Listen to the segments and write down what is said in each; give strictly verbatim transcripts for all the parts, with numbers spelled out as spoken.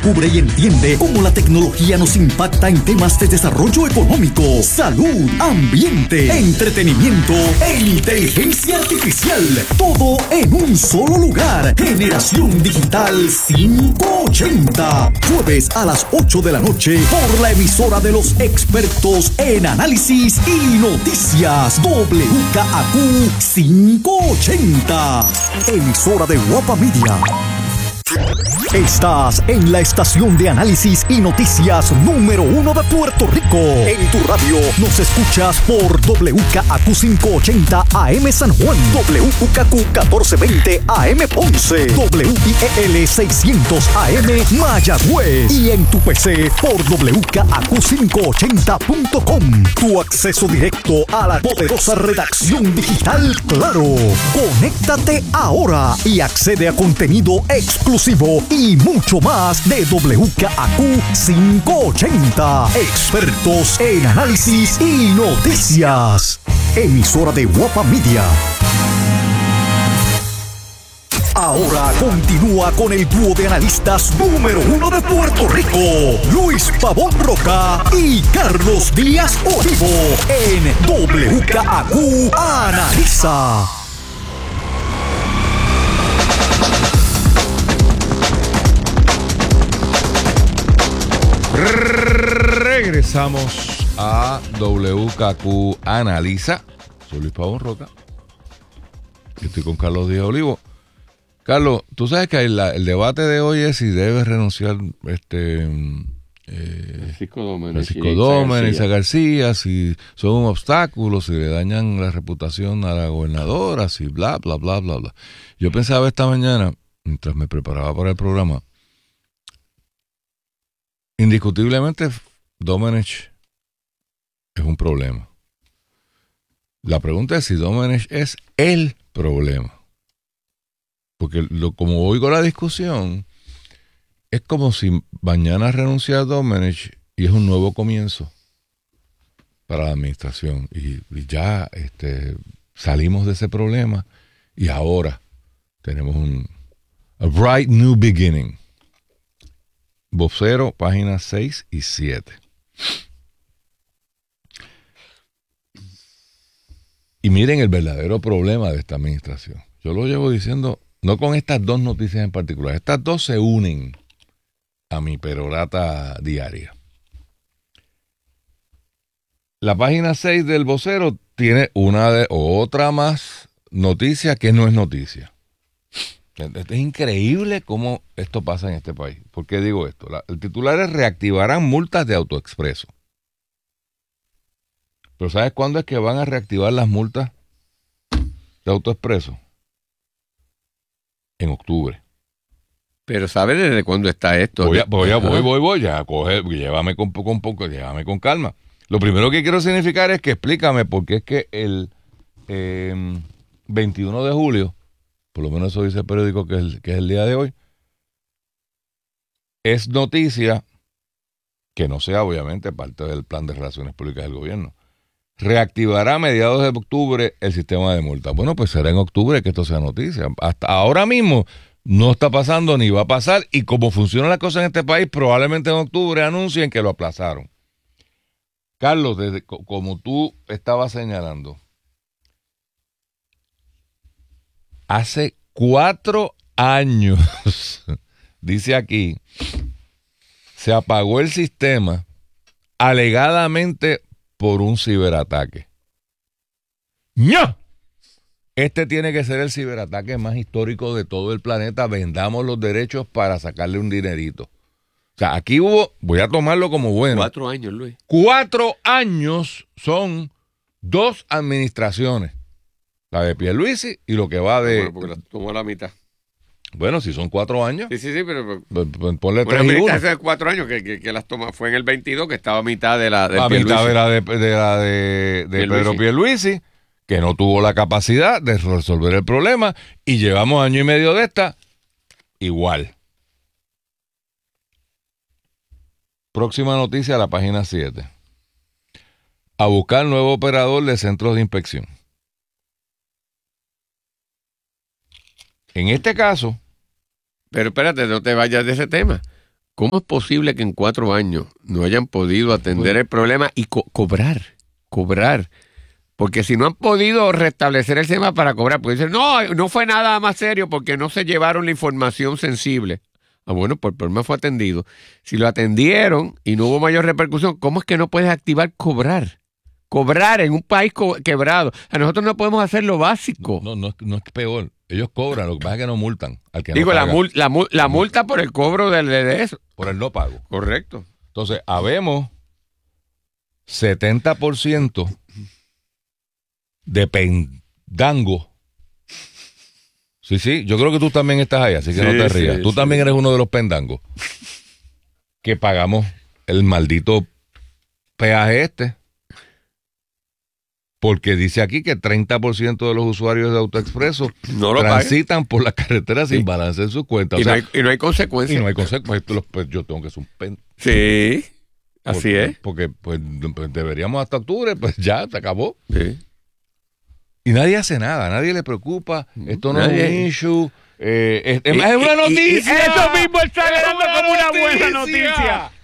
Descubre y entiende cómo la tecnología nos impacta en temas de desarrollo económico, salud, ambiente, entretenimiento e inteligencia artificial. Todo en un solo lugar. Generación Digital quinientos ochenta. Jueves a las ocho de la noche por la emisora de los expertos en análisis y noticias. W K A Q quinientos ochenta. Emisora de Guapa Media. Estás en la estación de análisis y noticias número uno de Puerto Rico. En tu radio nos escuchas por W K A Q quinientos ochenta A M San Juan, W K A Q catorce veinte A M Ponce, W I E L seiscientos A M Mayagüez y en tu P C por W K A Q quinientos ochenta punto com. Tu acceso directo a la poderosa redacción digital Claro. Conéctate ahora y accede a contenido exclusivo y mucho más de W K A Q quinientos ochenta. Expertos en análisis y noticias. Emisora de Guapa Media. Ahora continúa con el dúo de analistas número uno de Puerto Rico, Luis Pavón Roca y Carlos Díaz Olivo, en W K A Q Analiza. Regresamos a W K A Q Analiza. Soy Luis Pavón Roca. Estoy con Carlos Díaz Olivo. Carlos, tú sabes que el, el debate de hoy es si debe renunciar este eh, Francisco Domenech, Francisco Domenech y Isa García, si son un obstáculo, si le dañan la reputación a la gobernadora, si bla, bla, bla, bla, bla. Yo pensaba esta mañana, mientras me preparaba para el programa, indiscutiblemente Domenech es un problema. La pregunta es si Domenech es el problema. Porque lo, como oigo la discusión, es como si mañana renunciara Domenech y es un nuevo comienzo para la administración. Y, y ya este, salimos de ese problema y ahora tenemos un a bright new beginning. Vocero, páginas seis y siete. Y miren el verdadero problema de esta administración. Yo lo llevo diciendo, no con estas dos noticias en particular. Estas dos se unen a mi perorata diaria. La página seis del vocero tiene una de otra más noticia que no es noticia. Es increíble cómo esto pasa en este país. ¿Por qué digo esto? La, el titular es: reactivarán multas de AutoExpreso. Pero ¿sabes cuándo es que van a reactivar las multas de AutoExpreso? En octubre. Pero ¿sabes desde cuándo está esto? Voy, a, voy, a, voy, voy, voy, ya, coge, llévame con poco, poco, llévame con calma. Lo primero que quiero significar es que explícame por qué es que el eh, veintiuno de julio, por lo menos eso dice el periódico que es, que es el día de hoy, es noticia, que no sea obviamente parte del plan de relaciones públicas del gobierno, reactivará a mediados de octubre el sistema de multas. Bueno, pues será en octubre que esto sea noticia. Hasta ahora mismo no está pasando ni va a pasar, y como funcionan las cosas en este país, probablemente en octubre anuncien que lo aplazaron. Carlos, desde, como tú estabas señalando, hace cuatro años, dice aquí, se apagó el sistema alegadamente por un ciberataque. ¡No! Este tiene que ser el ciberataque más histórico de todo el planeta. Vendamos los derechos para sacarle un dinerito. O sea, aquí hubo, voy a tomarlo como bueno. Cuatro años, Luis. Cuatro años son dos administraciones. La de Pierluisi y lo que va de... Bueno, porque la tomó la mitad. Bueno, si son cuatro años. Sí, sí, sí, pero... Pues, pues ponle bueno, tres y uno. hace cuatro años que, que, que las tomó. Fue en el veintidós, que estaba a mitad de la de A mitad de la de, de, la de, de Pierluisi. Pedro Pierluisi, que no tuvo la capacidad de resolver el problema, y llevamos año y medio de esta igual. Próxima noticia, la página siete. A buscar nuevo operador de centros de inspección. En este caso... Pero espérate, no te vayas de ese tema. ¿Cómo es posible que en cuatro años no hayan podido atender el problema y co- cobrar? Cobrar. Porque si no han podido restablecer el sistema para cobrar, pues dicen, no, no fue nada más serio porque no se llevaron la información sensible. Ah, bueno, pues el problema fue atendido. Si lo atendieron y no hubo mayor repercusión, ¿cómo es que no puedes activar cobrar? Cobrar en un país co- quebrado. A nosotros no podemos hacer lo básico. No, no, no es peor. Ellos cobran, lo que pasa es que no multan al que Digo, no la, paga. mul- la, mul- la multa por el cobro de, de- de eso. Por el no pago. Correcto. Entonces, habemos setenta por ciento de pendango. Sí, sí, yo creo que tú también estás ahí, así que Sí, no te rías. sí, tú sí. también eres uno de los pendangos que pagamos el maldito peaje este. Porque dice aquí que treinta por ciento de los usuarios de AutoExpreso No lo transitan por las carreteras sin Sí. balance en sus cuentas. Y, O sea, no hay, y no hay consecuencias. y no hay consecuencias. Pues, pues, yo tengo que ser un pen. Sí, así porque, es. Porque pues, pues, deberíamos hasta octubre, pues ya, se acabó. Sí. Y nadie hace nada, nadie le preocupa. Esto no Nadie. es un issue. Eh, es, es- Y- es una y- y- noticia. y eso mismo está Es dando como una buena noticia.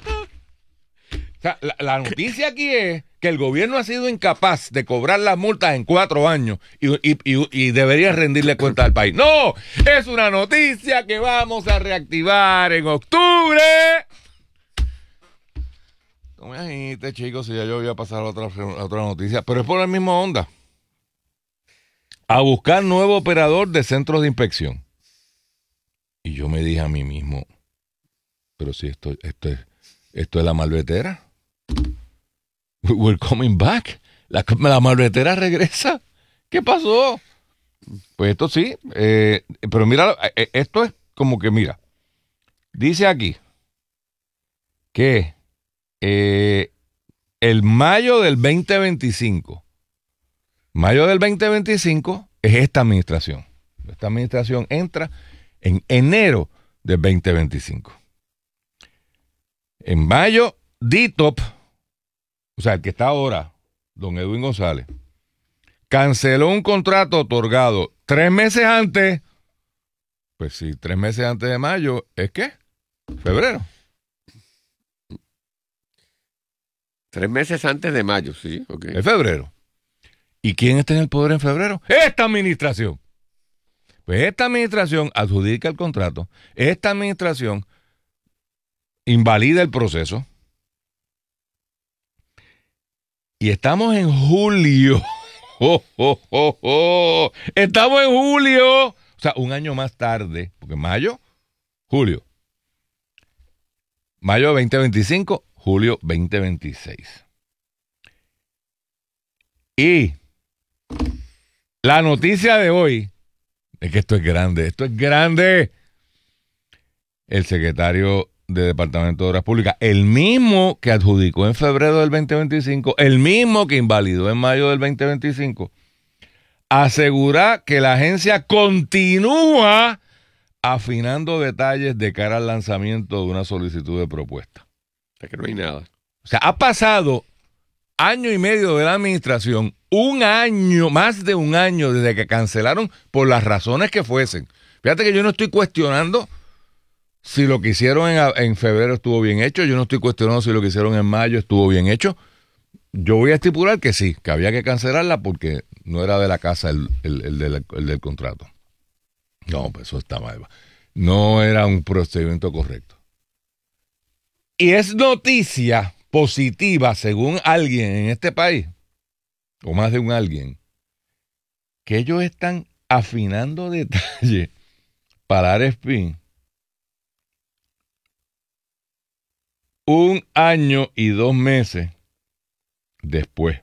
O sea, la, la noticia aquí es que el gobierno ha sido incapaz de cobrar las multas en cuatro años y, y, y, y debería rendirle cuenta al país. No, es una noticia que vamos a reactivar en octubre. No me agite, chicos, si ya yo voy a pasar a otra, a otra noticia, pero es por la misma onda. A buscar nuevo operador de centros de inspección. Y yo me dije a mí mismo, pero si esto, esto, es, esto es la malvetera. We're coming back. La, la malvetera regresa. ¿Qué pasó? Pues esto sí. Eh, pero mira, eh, esto es como que, mira, dice aquí que eh, el mayo del veinte veinticinco, mayo del veinte veinticinco es esta administración. Esta administración entra en enero del veinte veinticinco. En mayo, D I T O P, o sea, el que está ahora, don Edwin González, canceló un contrato otorgado tres meses antes. Pues sí, tres meses antes de mayo, ¿es qué? Febrero. Tres meses antes de mayo, sí. Okay. Es febrero. ¿Y quién está en el poder en febrero? Esta administración. Pues esta administración adjudica el contrato. Esta administración invalida el proceso. Y estamos en julio. Oh, oh, oh, oh. Estamos en julio. O sea, un año más tarde. Porque mayo, julio. Mayo veinte veinticinco, julio veinte veintiséis. Y la noticia de hoy es que esto es grande. Esto es grande. El secretario de Departamento de Obras Públicas, el mismo que adjudicó en febrero del veinte veinticinco, el mismo que invalidó en mayo del veinte veinticinco, asegura que la agencia continúa afinando detalles de cara al lanzamiento de una solicitud de propuesta. O sea, que no hay nada. O sea, ha pasado año y medio de la administración, un año, más de un año desde que cancelaron por las razones que fuesen. Fíjate que yo no estoy cuestionando si lo que hicieron en, en febrero estuvo bien hecho. Yo no estoy cuestionando si lo que hicieron en mayo estuvo bien hecho. Yo voy a estipular que sí, que había que cancelarla porque no era de la casa el, el, el, del, el del contrato. No, pues eso está mal. No era un procedimiento correcto. Y es noticia positiva, según alguien en este país, o más de un alguien, que ellos están afinando detalles para dar spin un año y dos meses después.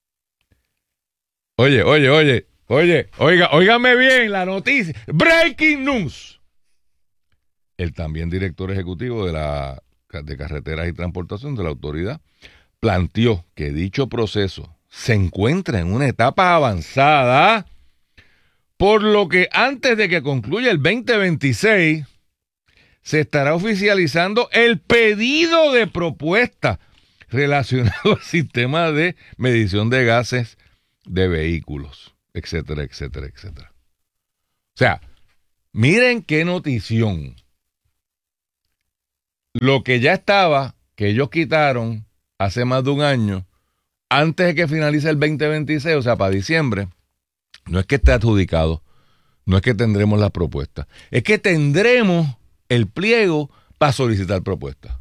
Oye, oye, oye, oye, oiga, óigame bien la noticia. Breaking news. El también director ejecutivo de la de Carreteras y Transportación de la autoridad planteó que dicho proceso se encuentra en una etapa avanzada, por lo que antes de que concluya el veinte veintiséis se estará oficializando el pedido de propuesta relacionado al sistema de medición de gases de vehículos, etcétera, etcétera, etcétera. O sea, miren qué notición. lo que ya estaba, que ellos quitaron hace más de un año, antes de que finalice el veinte veintiséis, o sea, para diciembre, no es que esté adjudicado, no es que tendremos las propuestas, es que tendremos el pliego para solicitar propuestas.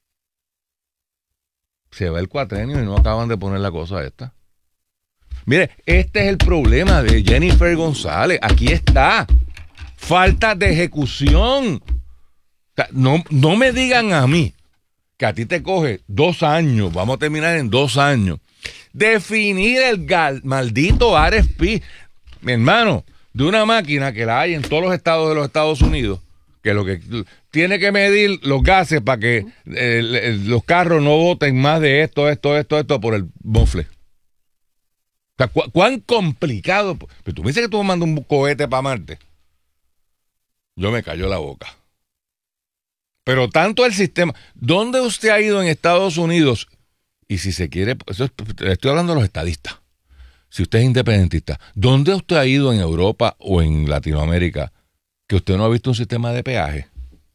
Se va el cuatrenio y no acaban de poner la cosa esta. Mire, este es el problema de Jennifer González. Aquí está. Falta de ejecución. O sea, no, no me digan a mí que a ti te coge dos años, vamos a terminar en dos años, definir el gal, maldito R F P, mi hermano, de una máquina que la hay en todos los estados de los Estados Unidos, que lo que tiene que medir los gases para que eh, los carros no boten más de esto, esto, esto, esto por el mofle. O sea, ¿cu ¿cuán complicado? Pero tú me dices que tú mandas un cohete para Marte. Yo me cayó la boca. Pero tanto el sistema. ¿Dónde usted ha ido en Estados Unidos? Y si se quiere, eso es, estoy hablando de los estadistas. Si usted es independentista, ¿dónde usted ha ido en Europa o en Latinoamérica que usted no ha visto un sistema de peaje?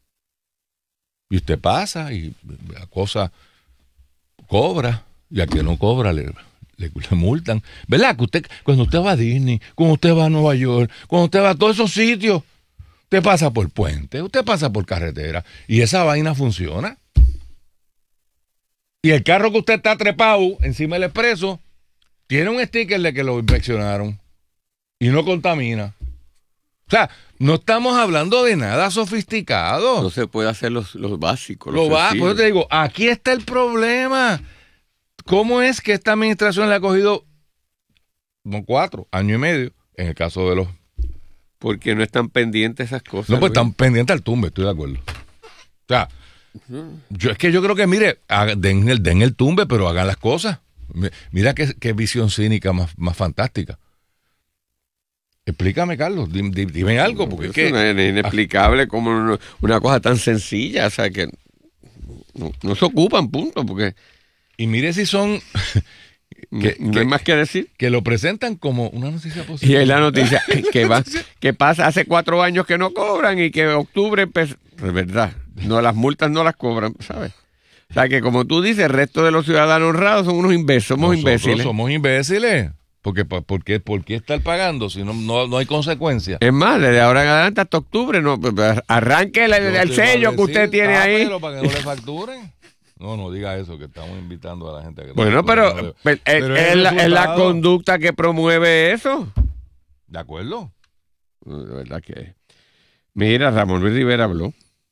Y usted pasa y la cosa cobra, y a que no cobra le, le, le multan. ¿Verdad? Que usted, cuando usted va a Disney, cuando usted va a Nueva York, cuando usted va a todos esos sitios, usted pasa por puente, usted pasa por carretera, y esa vaina funciona. Y el carro que usted está trepado encima del expreso tiene un sticker de que lo inspeccionaron y no contamina. O sea, no estamos hablando de nada sofisticado. No se puede hacer los, los básicos. Lo va, pues te digo, aquí está el problema. ¿Cómo es que esta administración le ha cogido no, cuatro, año y medio, en el caso de los... Porque no están pendientes esas cosas. No, pues están pendientes al tumbe, estoy de acuerdo. O sea, yo es que yo creo que, mire, den el, den el tumbe, pero hagan las cosas. Mira qué, qué visión cínica más, más fantástica. Explícame, Carlos, dime, dime algo, porque es que es inexplicable como una, una cosa tan sencilla, o sea, que no, no se ocupan, punto, porque... Y mire si son... que, no que, hay más que decir. Que lo presentan como una noticia positiva. Y es la noticia que, va, que pasa hace cuatro años que no cobran y que en octubre... Es verdad, no, las multas no las cobran, ¿sabes? O sea, que como tú dices, el resto de los ciudadanos honrados son unos imbéciles, somos Nosotros imbéciles. somos imbéciles. Porque, ¿por qué, ¿Por qué estar pagando si no, no, no hay consecuencias? Es más, desde ahora en adelante hasta octubre, no, arranque el, el sello que usted tiene ahí. Para que no le facturen. No, no diga eso, que estamos invitando a la gente a que... Bueno, pero, pero, pero, pero es, es, la, es la conducta que promueve eso. ¿De acuerdo? De verdad que... Mira, Ramón Luis Rivera habló.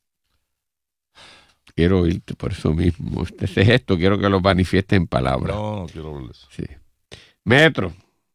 Quiero oírte por eso mismo. Este gesto quiero que lo manifieste en palabras. No, no quiero hablar de eso. Sí. Metro.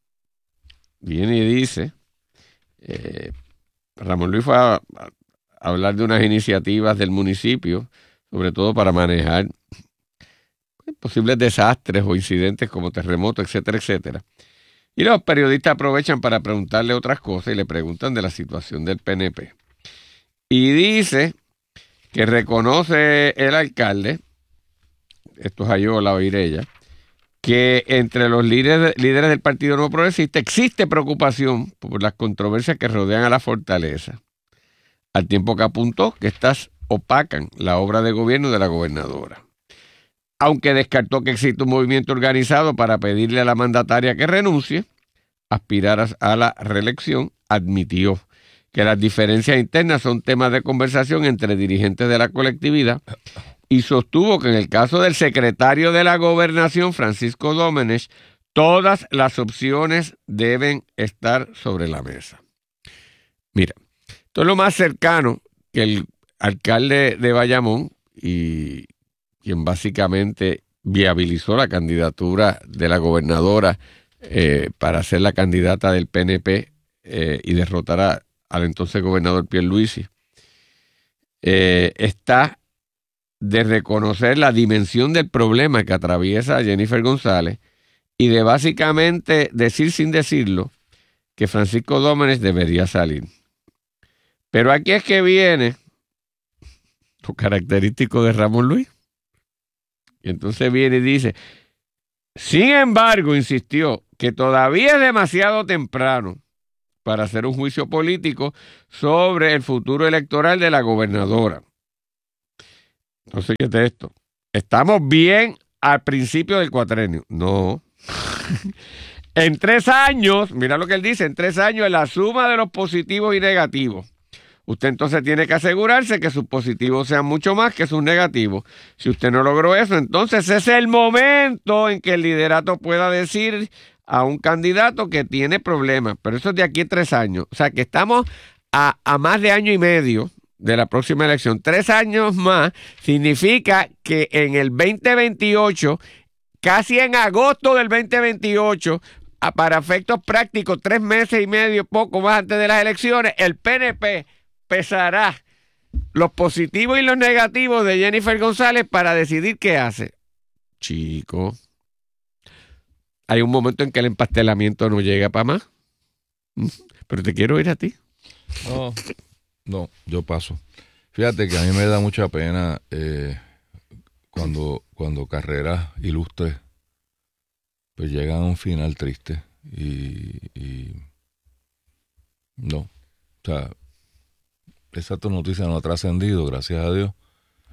Viene y dice, eh, Ramón Luis fue a, a hablar de unas iniciativas del municipio, sobre todo para manejar posibles desastres o incidentes como terremotos, etcétera, etcétera. Y los periodistas aprovechan para preguntarle otras cosas y le preguntan de la situación del P N P. Y dice que reconoce el alcalde, esto es Ayola Oirella, que entre los líderes, líderes del Partido Nuevo Progresista existe preocupación por las controversias que rodean a la fortaleza, al tiempo que apuntó que estas opacan la obra de gobierno de la gobernadora. Aunque descartó que existe un movimiento organizado para pedirle a la mandataria que renuncie, aspirar a la reelección, admitió que las diferencias internas son temas de conversación entre dirigentes de la colectividad y sostuvo que en el caso del secretario de la Gobernación, Francisco Domenech, todas las opciones deben estar sobre la mesa. Mira, esto es lo más cercano que el alcalde de Bayamón, y quien básicamente viabilizó la candidatura de la gobernadora eh, para ser la candidata del P N P eh, y derrotar a, al entonces gobernador Pierluisi, eh, está de reconocer la dimensión del problema que atraviesa Jennifer González y de básicamente decir sin decirlo que Francisco Domenech debería salir. Pero aquí es que viene lo característico de Ramón Luis. Y entonces viene y dice, sin embargo, insistió que todavía es demasiado temprano para hacer un juicio político sobre el futuro electoral de la gobernadora. Entonces, ¿qué es esto? Estamos bien al principio del cuatrenio. No. En tres años, mira lo que él dice, en tres años es la suma de los positivos y negativos. Usted entonces tiene que asegurarse que sus positivos sean mucho más que sus negativos. Si usted no logró eso, entonces ese es el momento en que el liderato pueda decir a un candidato que tiene problemas. Pero eso es de aquí a tres años. O sea que estamos a, a más de año y medio de la próxima elección. Tres años más significa que en el veinte veintiocho, casi en agosto del veinte veintiocho, a, para efectos prácticos, tres meses y medio, poco más antes de las elecciones, el P N P pesará los positivos y los negativos de Jennifer González para decidir qué hace. Chico, hay un momento en que el empastelamiento no llega para más. Pero te quiero ir a ti. No, no, yo paso. Fíjate que a mí me da mucha pena eh, cuando, cuando carreras ilustres pues llegan a un final triste y, y no, o sea, esa noticia no ha trascendido, gracias a Dios.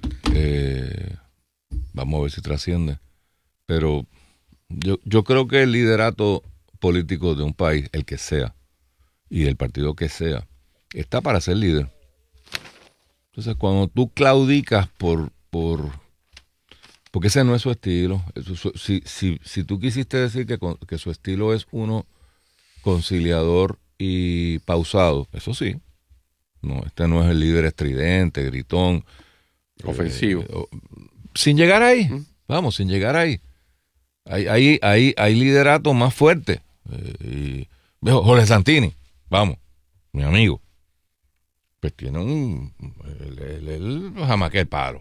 Eh, vamos a ver si trasciende. Pero yo, yo creo que el liderato político de un país, el que sea, y del partido que sea, está para ser líder. Entonces, cuando tú claudicas por, por porque ese no es su estilo, su, si, si, si tú quisiste decir que, que su estilo es uno conciliador y pausado, eso sí. No, este no es el líder estridente, gritón, ofensivo. Eh, sin llegar ahí, ¿Mm? vamos, sin llegar ahí. Hay, hay, hay, hay liderato más fuerte. Eh, y, Jorge Santini, vamos, mi amigo. Pues tiene un... Él, él, él jamás que el palo.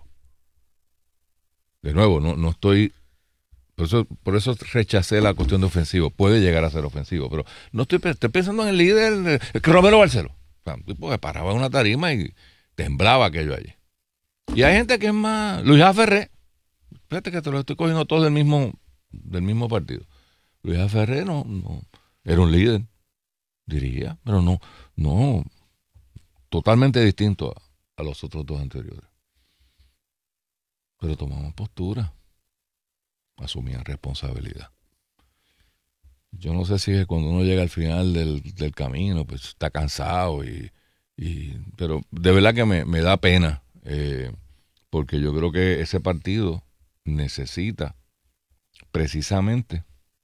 De nuevo, no, no estoy... Por eso, por eso rechacé la cuestión de ofensivo. Puede llegar a ser ofensivo, pero no estoy, estoy pensando en el líder, eh, Romero Barceló. Un tipo que paraba en una tarima y temblaba aquello allí. Y hay gente que es más... Luis A. Ferré. Fíjate que te lo estoy cogiendo todos del mismo, del mismo partido. Luis A. Ferré no, no... Era un líder, diría, pero no... no totalmente distinto a, a los otros dos anteriores. Pero tomaban postura. Asumían responsabilidad. Yo no sé si es cuando uno llega al final del, del camino, pues está cansado, y, y pero de verdad que me, me da pena, eh, porque yo creo que ese partido necesita precisamente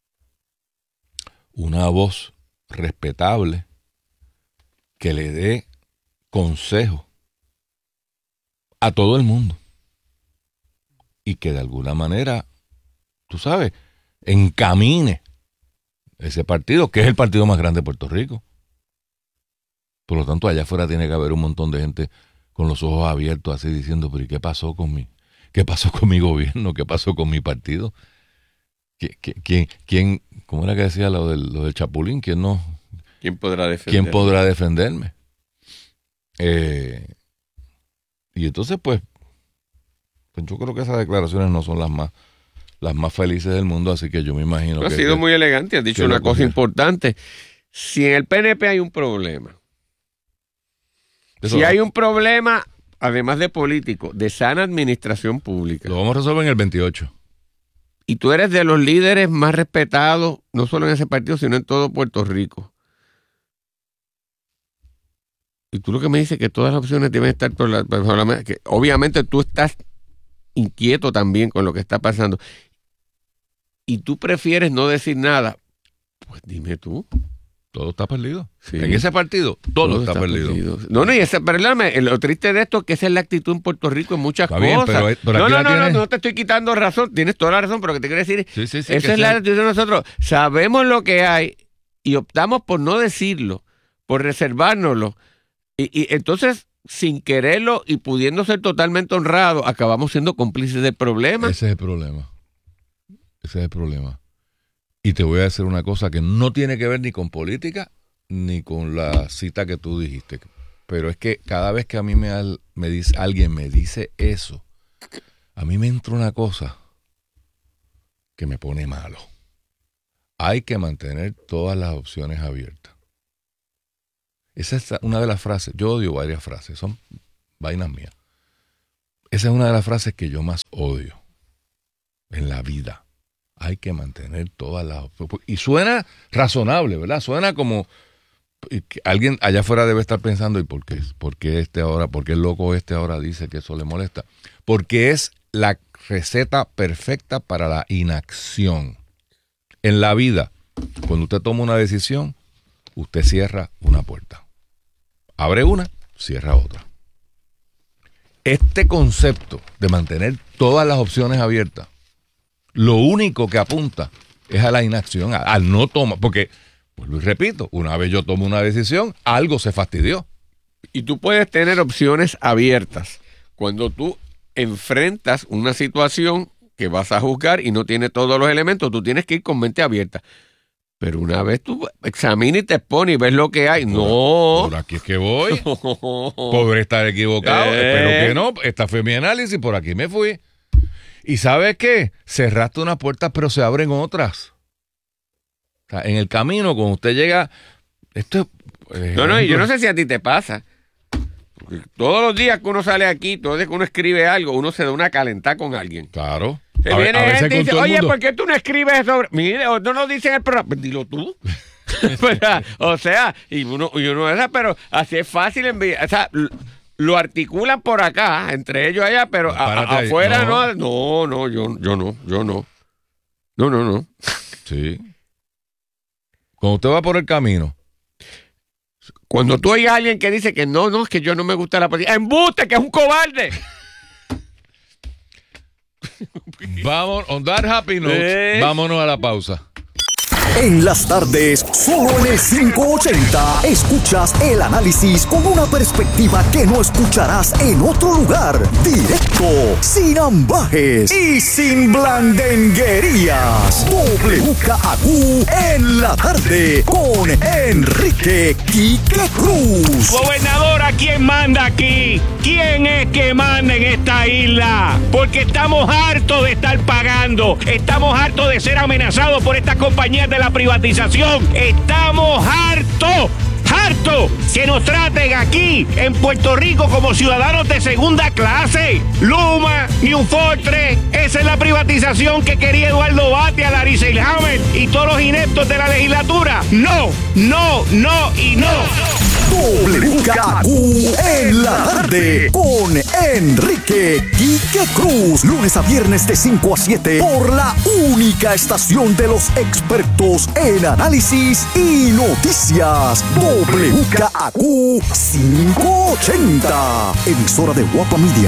una voz respetable que le dé consejo a todo el mundo y que de alguna manera, tú sabes, encamine ese partido, que es el partido más grande de Puerto Rico. Por lo tanto, allá afuera tiene que haber un montón de gente con los ojos abiertos así diciendo, pero ¿y qué pasó con mi, qué pasó con mi gobierno? ¿Qué pasó con mi partido? ¿Quién, quién, cómo era que decía lo del, lo del Chapulín? ¿Quién no? ¿Quién podrá defenderme? ¿Quién podrá defenderme? Eh, y entonces, pues, pues, yo creo que esas declaraciones no son las más las más felices del mundo, así que yo me imagino que... Has sido que, muy elegante, has dicho una cosa cogió. importante. Si en el P N P hay un problema, Eso si no. hay un problema, además de político, de sana administración pública. Lo vamos a resolver en el veintiocho. Y tú eres de los líderes más respetados, no solo en ese partido, sino en todo Puerto Rico. Y tú lo que me dices es que todas las opciones deben estar por la, por la... que obviamente tú estás inquieto también con lo que está pasando. Y tú prefieres no decir nada, pues dime tú. Todo está perdido. Sí. En ese partido, todo, todo está, está perdido. perdido. No, no, y ese, perdóname, lo triste de esto es que esa es la actitud en Puerto Rico en muchas está cosas. Bien, pero, pero no, no, no, tienes... no, no te estoy quitando razón, tienes toda la razón, pero lo que te quiero decir, sí, sí, sí, esa es sí. la actitud de nosotros. Sabemos lo que hay y optamos por no decirlo, por reservárnoslo. Y, y entonces, sin quererlo y pudiendo ser totalmente honrados, acabamos siendo cómplices del problema. Ese es el problema. Ese es el problema. Y te voy a decir una cosa que no tiene que ver ni con política ni con la cita que tú dijiste. Pero es que cada vez que a mí me, me dice, alguien me dice eso, a mí me entra una cosa que me pone malo. Hay que mantener todas las opciones abiertas. Esa es una de las frases. Yo odio varias frases, son vainas mías. esa es una de las frases que yo más odio en la vida. Hay que mantener todas las... Y suena razonable, ¿verdad? Suena como... Alguien allá afuera debe estar pensando, ¿y por qué? ¿Por qué este ahora, por qué el loco este ahora dice que eso le molesta? Porque es la receta perfecta para la inacción. En la vida, cuando usted toma una decisión, usted cierra una puerta. Abre una, cierra otra. Este concepto de mantener todas las opciones abiertas, lo único que apunta es a la inacción, al no tomar, porque... Pues lo repito, una vez yo tomo una decisión, algo se fastidió. Y tú puedes tener opciones abiertas cuando tú enfrentas una situación que vas a juzgar y no tiene todos los elementos, tú tienes que ir con mente abierta. Pero una vez tú examinas y te pones y ves lo que hay, no. Por aquí es que voy. Podré estar equivocado, Eh. espero que no. Esta fue mi análisis, por aquí me fui. ¿Y sabes qué? Cerraste unas puertas, pero se abren otras. O sea, en el camino, cuando usted llega, esto es... Eh, No, no, y yo no sé si a ti te pasa. Porque todos los días que uno sale aquí, todos los días que uno escribe algo, uno se da una calentada con alguien. Claro. Se A, viene a veces gente y con dice, todo el oye, mundo. ¿por qué tú no escribes sobre...? Mire, o no lo dicen en el programa. Pues dilo tú. O sea, y uno, y uno esa, pero así es fácil enviar. O sea, l- lo articulan por acá, entre ellos allá, pero a- Párate a- ahí. afuera No. no. No, no, yo, yo no, yo no. No, no, no. Sí. Cuando usted va por el camino, Cuando tú oyes a alguien que dice que no, no, es que yo no me gusta la policía, ¡embuste, que es un cobarde! vamos, on that happy note, Eh. vámonos a la pausa. En las tardes, solo en el quinientos ochenta, escuchas el análisis con una perspectiva que no escucharás en otro lugar. Directo, sin ambajes y sin blandenguerías. W K A Q en la tarde con Enrique Quique Cruz. Gobernadora, ¿quién manda aquí? ¿Quién es que manda en esta isla? Porque estamos hartos de estar pagando. Estamos hartos de ser amenazados por estas compañías de la privatización. Estamos hartos. ¡Harto! Que nos traten aquí, en Puerto Rico, como ciudadanos de segunda clase. Luma, New Fortress, esa es la privatización que quería Eduardo Batia, Larry Selhammer y todos los ineptos de la legislatura. No, no, no y no. W K A Q en la tarde con Enrique Quique Cruz. Lunes a viernes de cinco a siete por la única estación de los expertos en análisis y noticias. W K A Q quinientos ochenta. Emisora de Guapa Media.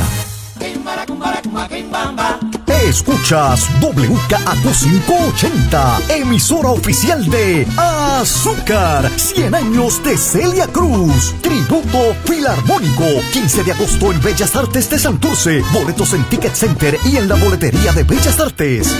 Escuchas W K A Q quinientos ochenta, emisora oficial de Azúcar, cien años de Celia Cruz, tributo filarmónico, quince de agosto en Bellas Artes de Santurce, boletos en Ticket Center y en la boletería de Bellas Artes.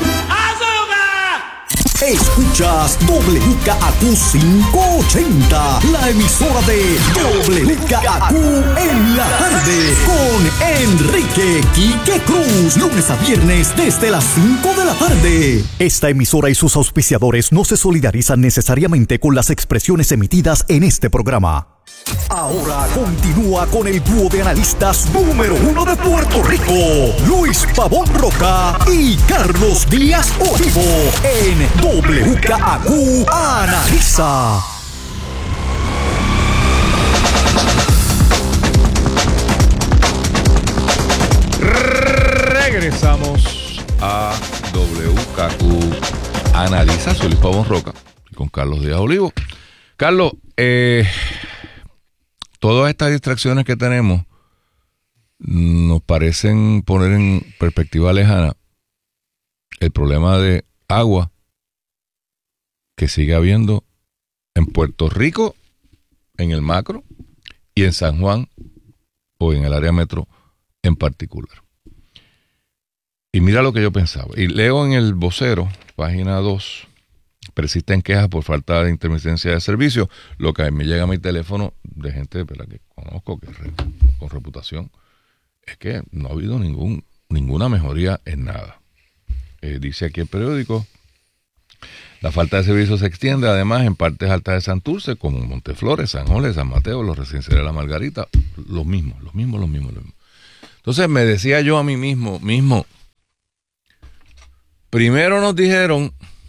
Escuchas W K A Q quinientos ochenta, la emisora de W K A Q en la tarde con Enrique Quique Cruz, lunes a viernes desde las cinco de la tarde. Esta emisora y sus auspiciadores no se solidarizan necesariamente con las expresiones emitidas en este programa. Ahora continúa con el dúo de analistas número uno de Puerto Rico, Luis Pavón Roca y Carlos Díaz Olivo, en W K A Q Analiza. Regresamos a W K A Q Analiza. Soy Luis Pavón Roca y con Carlos Díaz Olivo. Carlos, eh, todas estas distracciones que tenemos nos parecen poner en perspectiva lejana el problema de agua que sigue habiendo en Puerto Rico, en el macro, y en San Juan o en el área metro en particular. Y mira lo que yo pensaba. Y leo en el Vocero, página dos, persisten quejas por falta de intermitencia de servicio. Lo que a mí me llega a mi teléfono de gente, ¿verdad?, que conozco, que re, con reputación, es que no ha habido ningún, ninguna mejoría en nada. Eh, dice aquí el periódico, la falta de servicio se extiende además en partes altas de Santurce, como Monteflores, San Jorge, San Mateo, los residenciales de La Margarita, los mismos, los mismos, los mismos, los mismos. Entonces me decía yo a mí mismo, mismo, primero nos dijeron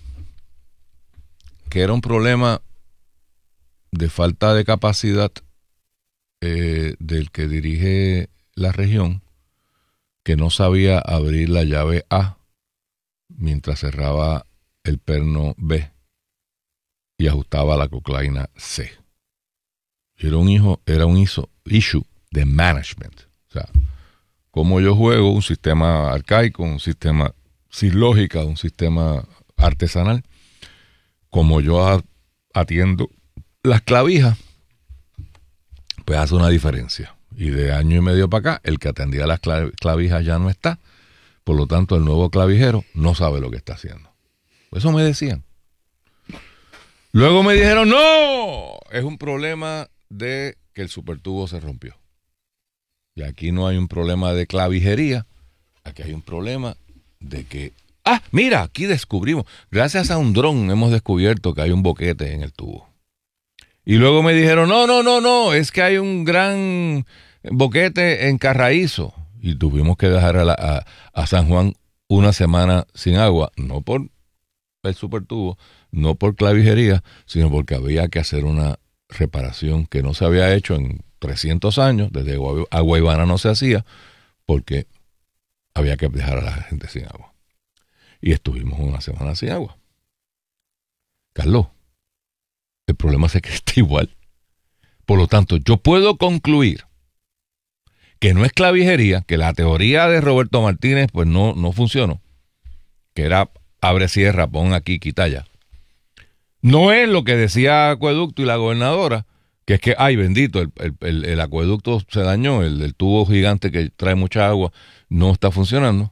que era un problema de falta de capacidad eh, del que dirige la región, que no sabía abrir la llave A mientras cerraba el perno B y ajustaba la coclaina C. Era un hijo, era un iso, issue de management. O sea, cómo yo juego un sistema arcaico, un sistema sin lógica, un sistema artesanal, como yo a, atiendo las clavijas, pues hace una diferencia. Y de año y medio para acá, el que atendía las clavijas ya no está. Por lo tanto, el nuevo clavijero no sabe lo que está haciendo. Eso me decían. Luego me dijeron, no, es un problema de que el supertubo se rompió. Y aquí no hay un problema de clavijería, aquí hay un problema de que... Ah, mira, aquí descubrimos, gracias a un dron hemos descubierto que hay un boquete en el tubo. Y luego me dijeron, no, no, no, no, es que hay un gran boquete en Carraízo. Y tuvimos que dejar a, la, a, a San Juan una semana sin agua, no por el supertubo, no por clavijería, sino porque había que hacer una reparación que no se había hecho en trescientos años, desde Agua Ivana no se hacía, porque había que dejar a la gente sin agua. Y estuvimos una semana sin agua. Carlos, el problema es que está igual. Por lo tanto, yo puedo concluir que no es clavijería, que la teoría de Roberto Martínez pues no, no funcionó, que era abre, cierra, pon aquí, quita allá. No es lo que decía Acueducto y la gobernadora, que es que, ay, bendito, el, el, el, el acueducto se dañó, el, el tubo gigante que trae mucha agua no está funcionando.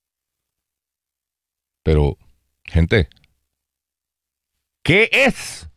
Pero, gente, ¿qué es?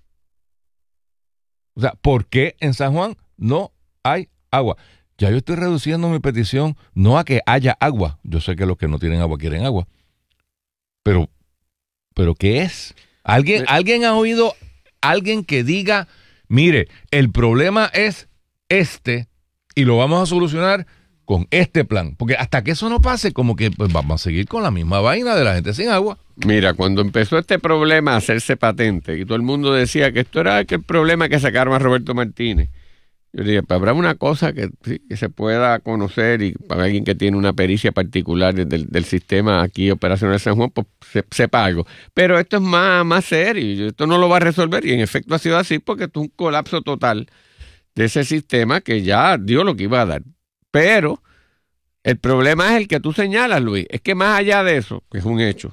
O sea, ¿por qué en San Juan no hay agua? Ya yo estoy reduciendo mi petición no a que haya agua. Yo sé que los que no tienen agua quieren agua. Pero, ¿pero qué es? ¿Alguien, ¿alguien ha oído alguien que diga, mire, el problema es este y lo vamos a solucionar con este plan? Porque hasta que eso no pase, como que pues, vamos a seguir con la misma vaina de la gente sin agua. Mira, cuando empezó este problema a hacerse patente y todo el mundo decía que esto era el problema que sacaron a Roberto Martínez, yo dije, pues habrá una cosa que, sí, que se pueda conocer y para alguien que tiene una pericia particular del, del sistema aquí operacional de San Juan, pues se, sepa algo. Pero esto es más, más serio, esto no lo va a resolver y en efecto ha sido así porque esto es un colapso total de ese sistema que ya dio lo que iba a dar. Pero el problema es el que tú señalas, Luis, es que más allá de eso, que es un hecho,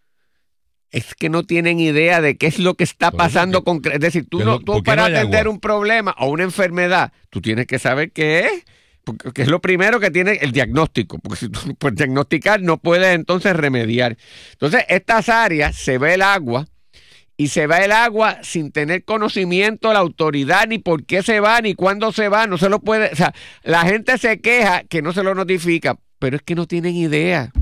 es que no tienen idea de qué es lo que está pasando con... Es decir, tú, no, tú para no atender agua? un problema o una enfermedad, tú tienes que saber qué es, porque es lo primero que tiene el diagnóstico, porque si tú puedes diagnosticar no puedes entonces remediar. Entonces, estas áreas se ve el agua y se va el agua sin tener conocimiento de la autoridad, ni por qué se va, ni cuándo se va, no se lo puede... O sea, la gente se queja que no se lo notifica, pero es que no tienen idea.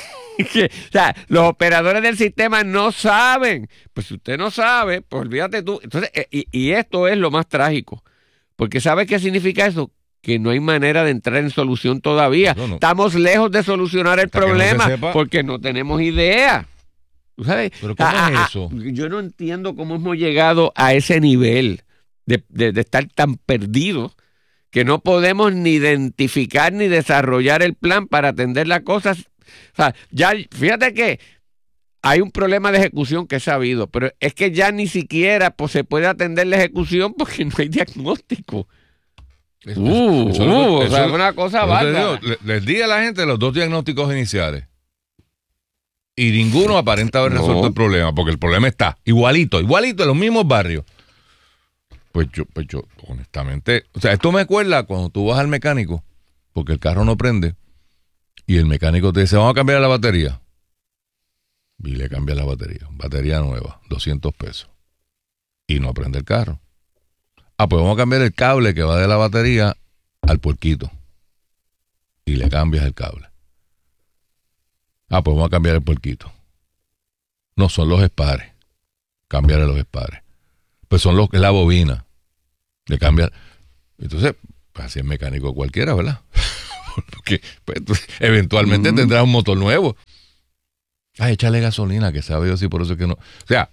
O sea, los operadores del sistema no saben. Pues si usted no sabe, pues olvídate tú. Entonces, y, y esto es lo más trágico. Porque ¿sabes qué significa eso? Que no hay manera de entrar en solución todavía. No, no. Estamos lejos de solucionar el Hasta problema no porque no tenemos idea. ¿Sabes? ¿Pero cómo ah, es ah, eso? Yo no entiendo cómo hemos llegado a ese nivel de, de, de estar tan perdidos que no podemos ni identificar ni desarrollar el plan para atender las cosas. O sea, ya, fíjate que hay un problema de ejecución que es sabido, pero es que ya ni siquiera pues, se puede atender la ejecución porque no hay diagnóstico. Eso, uh, eso, uh, eso, o sea, es una cosa bárbara. Les, les di a la gente los dos diagnósticos iniciales y ninguno aparenta haber resuelto no. el problema, porque el problema está igualito, igualito en los mismos barrios. Pues yo, pues yo, honestamente, o sea, esto me acuerda cuando tú vas al mecánico, porque el carro no prende, y el mecánico te dice, vamos a cambiar la batería. Y le cambia la batería. Batería nueva, doscientos pesos. Y no prende el carro. Ah, pues vamos a cambiar el cable que va de la batería al puerquito. Y le cambias el cable. Ah, pues vamos a cambiar el puerquito. No, son los espares. Cambiarle los espares. Pues son los que es la bobina. Le cambia. Entonces, pues así es mecánico cualquiera, ¿verdad? porque pues, tú, eventualmente mm. tendrás un motor nuevo. Ay, échale gasolina, que sabe yo si por eso es que no. O sea,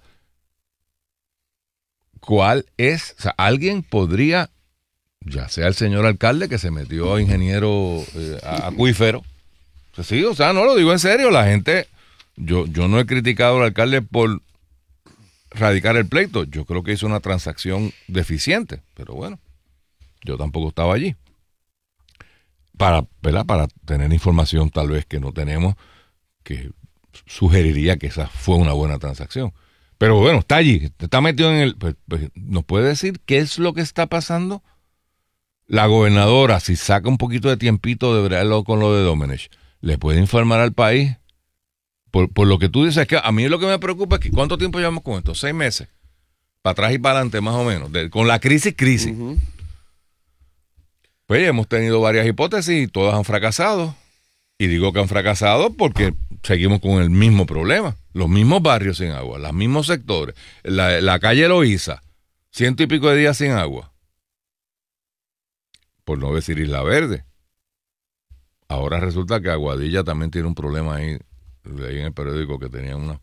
¿cuál es? O sea, alguien podría, ya sea el señor alcalde que se metió a ingeniero eh, a acuífero. O sea, sí, o sea, no lo digo en serio, la gente, yo, yo no he criticado al alcalde por radicar el pleito. Yo creo que hizo una transacción deficiente, pero bueno, yo tampoco estaba allí. Para, ¿verdad? Para tener información tal vez que no tenemos, que sugeriría que esa fue una buena transacción. Pero bueno, está allí, está metido en el... Pues, pues, ¿nos puede decir qué es lo que está pasando? La gobernadora, si saca un poquito de tiempito de verlo con lo de Domenech, ¿le puede informar al país? Por, por lo que tú dices, que a mí lo que me preocupa es que ¿cuánto tiempo llevamos con esto? Seis meses. Para atrás y para adelante, más o menos. De, con la crisis, crisis. Uh-huh. Pues hemos tenido varias hipótesis y todas han fracasado. Y digo que han fracasado porque seguimos con el mismo problema. Los mismos barrios sin agua, los mismos sectores. La, la calle Loíza, ciento y pico de días sin agua. Por no decir Isla Verde. Ahora resulta que Aguadilla también tiene un problema ahí. Leí en el periódico que tenían una...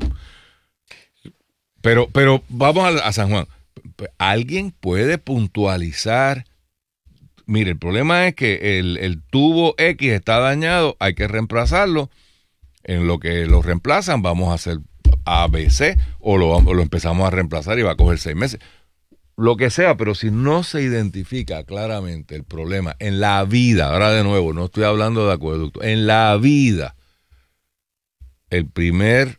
Pero, pero vamos a, a San Juan. ¿Alguien puede puntualizar? Mire, el problema es que el, el tubo X está dañado, hay que reemplazarlo. En lo que lo reemplazan, vamos a hacer A, B, C, o lo, o lo empezamos a reemplazar y va a coger seis meses. Lo que sea, pero si no se identifica claramente el problema en la vida, ahora de nuevo, no estoy hablando de acueducto, en la vida, el primer,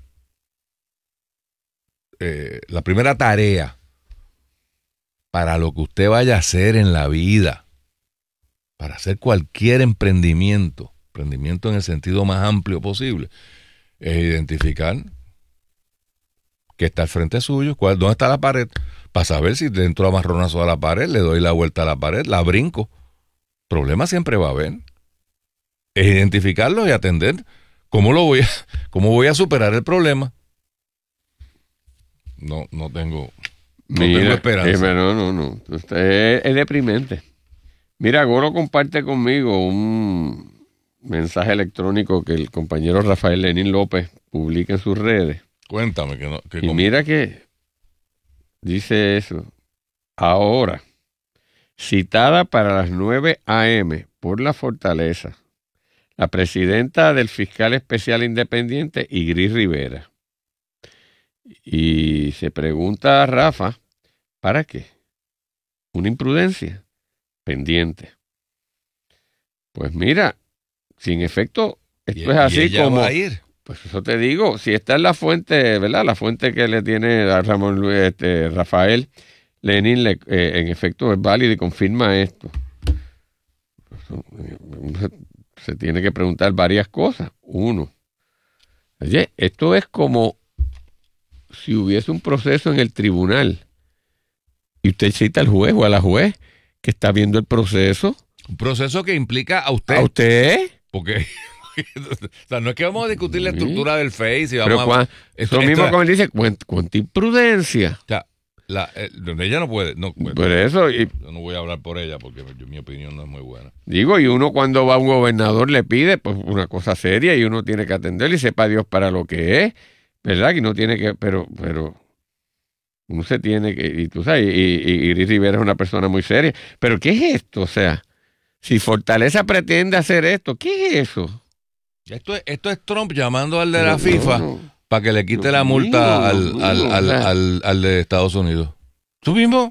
eh, la primera tarea para lo que usted vaya a hacer en la vida, para hacer cualquier emprendimiento, emprendimiento en el sentido más amplio posible, es identificar qué está al frente suyo, cuál, dónde está la pared, para saber si le entro a marronazo a la pared, le doy la vuelta a la pared, la brinco. Problema siempre va a haber. Es identificarlo y atender cómo lo voy a, cómo voy a superar el problema. No, no tengo, no Mira, tengo esperanza. Eh, no, no, no. Usted es, es deprimente. Mira, Goro comparte conmigo un mensaje electrónico que el compañero Rafael Lenín López publica en sus redes. Cuéntame que no. Que y como... mira que dice eso. Ahora, citada para las nueve a eme por la Fortaleza, la presidenta del fiscal especial independiente, Igris Rivera. Y se pregunta a Rafa, ¿para qué? Una imprudencia. Pendiente. Pues mira, si en efecto esto y, es así y ella como... va a ir. Pues eso te digo, si esta es la fuente, ¿verdad? La fuente que le tiene a Ramón Luis, este, Rafael Lenín, le, eh, en efecto es válido y confirma esto. Se, se tiene que preguntar varias cosas. Uno, oye, esto es como si hubiese un proceso en el tribunal y usted cita al juez o a la juez que está viendo el proceso. Un proceso que implica a usted. ¿A usted? Porque, o sea, no es que vamos a discutir la estructura del Face y vamos Pero a... cuan, Esto, eso mismo esto, como él dice, cuánta, cuánta imprudencia. O sea, la, eh, ella no puede... No, por eso... Y, yo no voy a hablar por ella porque yo, mi opinión no es muy buena. Digo, y uno cuando va a un gobernador le pide pues una cosa seria y uno tiene que atender y sepa Dios para lo que es, ¿verdad? Que no tiene que... Pero... pero uno se tiene que... Y tú sabes, y, y, y Iris Rivera es una persona muy seria. ¿Pero qué es esto? O sea... Si Fortaleza pretende hacer esto, ¿qué es eso? Esto es, esto es Trump llamando al de la no, FIFA no, para que le quite no, la multa no, al, no, al, no, al, al, al, al de Estados Unidos. ¿Tú mismo?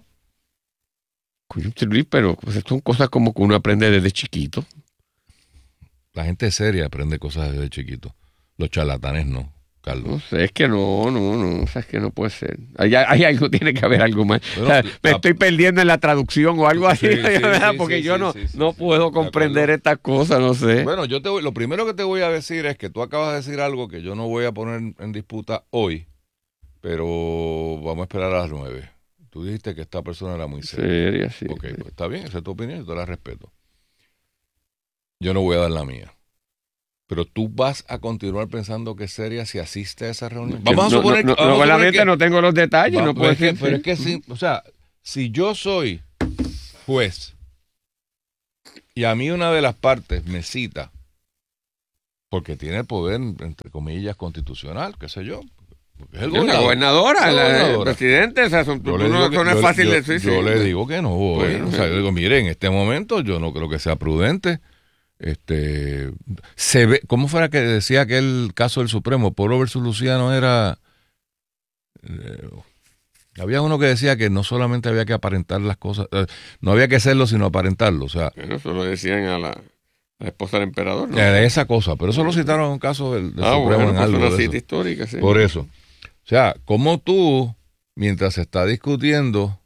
Pero pues, son cosas como que uno aprende desde chiquito. La gente seria aprende cosas desde chiquito. Los charlatanes no, Carlos. No sé, es que no, no, no, o sea, es que no puede ser. Hay, hay algo, tiene que haber algo más. Bueno, o sea, me la, estoy perdiendo en la traducción o algo así, sí, ¿verdad? Sí, porque sí, yo sí, no, sí, sí, no sí, puedo sí, comprender estas cosas, no sé. Bueno, yo te voy, lo primero que te voy a decir es que tú acabas de decir algo que yo no voy a poner en disputa hoy, pero vamos a esperar a las nueve. Tú dijiste que esta persona era muy seria. Seria, sí. Ok, sí. Pues está bien, esa es tu opinión, yo te la respeto. Yo no voy a dar la mía. Pero tú vas a continuar pensando que es seria si asiste a esa reunión. Vamos a suponer no, no, que... no, vamos no, a suponer que, que no tengo los detalles, va, no puedo decir. Pero es que, sí, o sea, si yo soy juez y a mí una de las partes me cita, porque tiene poder, entre comillas, constitucional, qué sé yo. Es el la gobernadora, la, gobernadora. el presidente, o sea, son, Yo, no, le digo que, no es yo, fácil yo, de decir. yo sí, le sí. digo que no voy. Bueno, o sea, yo digo, mire, en este momento yo no creo que sea prudente. Este, se ve, ¿cómo fuera que decía aquel caso del Supremo? Pueblo versus Luciano era... Eh, había uno que decía que no solamente había que aparentar las cosas, eh, no había que hacerlo sino aparentarlo. O sea, Bueno, eso lo decían a la, a la esposa del emperador, ¿no? era esa cosa, pero eso lo citaron en un caso del, del ah, Supremo bueno, en pues algo una de cita eso. histórica, sí. Por eso. O sea, como tú, mientras se está discutiendo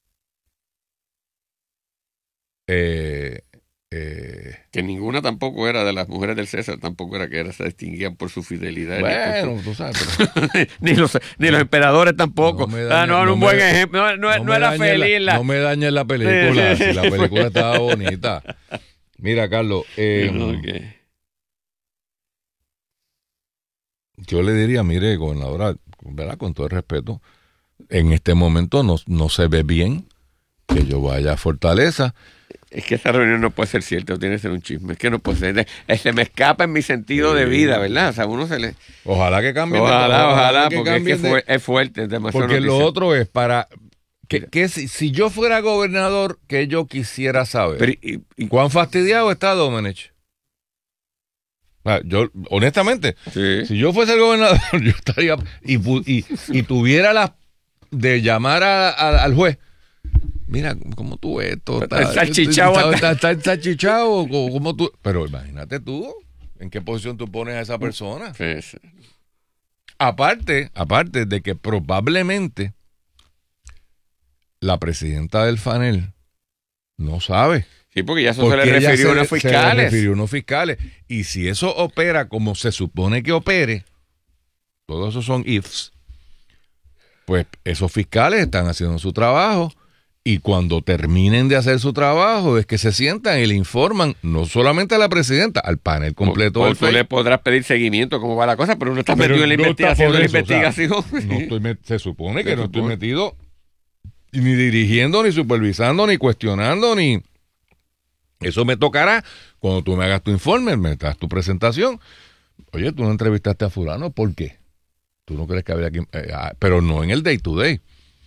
eh, eh, Que ninguna tampoco era de las mujeres del César, tampoco era que era, se distinguían por su fidelidad. bueno, ni, tú sabes, pero ni, los, ni los emperadores tampoco. No me ah, dañe- no, era no un me- buen ejemplo. No, no, no no me era dañes feliz. la, La, no me dañes la película, Sí, sí, si la sí. película estaba bonita. Mira, Carlos, eh, Ok. yo le diría, mire, gobernadora, ¿verdad? Con todo el respeto, en este momento no, no se ve bien que yo vaya a Fortaleza. Es que esa reunión no puede ser cierta, tiene que ser un chisme. Es que no puede ser. Eh, Se me escapa en mi sentido de vida, ¿verdad? O sea, uno se le. Ojalá que cambie. Ojalá, ojalá, porque es, que cambien de- fue- es fuerte, es demasiado. Porque lo noticia. otro es para... Que, que si, si yo fuera gobernador, que yo quisiera saber. Pero, y- y- ¿Cuán fastidiado está Domenech? Ah, yo, honestamente, sí. si yo fuese el gobernador, yo estaría... Y, pu- y, y tuviera la de llamar a- a- al juez. Mira, ¿cómo tú ves esto? Está ensalchichado. Está, está ensalchichado. ¿Cómo cómo tú? Pero imagínate tú, ¿en qué posición tú pones a esa persona? Sí, sí. Aparte, aparte de que probablemente la presidenta del F A N E L no sabe. Sí, porque ya eso Porque se le ella refirió a se- unos Se le fiscales. refirió a unos fiscales. Y si eso opera como se supone que opere, todos esos son ifs, pues esos fiscales están haciendo su trabajo y cuando terminen de hacer su trabajo es que se sientan y le informan no solamente a la presidenta, al panel completo O, o del tú F E I. le podrás pedir seguimiento, cómo va la cosa, pero uno está Pero metido en la no está investigación. por En la eso, o sea, investigación. no estoy met- se supone que Se no estoy supone. metido ni dirigiendo, ni supervisando, ni cuestionando, ni... Eso me tocará cuando tú me hagas tu informe, me das tu presentación. Oye, tú no entrevistaste a fulano, ¿por qué? ¿Tú no crees que habría que...? eh, ah, pero no en el day to day.